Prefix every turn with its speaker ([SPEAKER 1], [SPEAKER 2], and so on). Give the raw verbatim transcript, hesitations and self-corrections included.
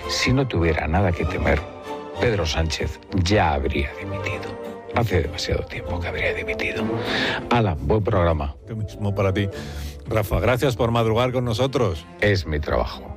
[SPEAKER 1] Si no tuviera nada que temer, Pedro Sánchez ya habría dimitido. Hace demasiado tiempo que habría dimitido. Hala, buen programa.
[SPEAKER 2] Lo mismo para ti. Rafa, gracias por madrugar con nosotros.
[SPEAKER 1] Es mi trabajo.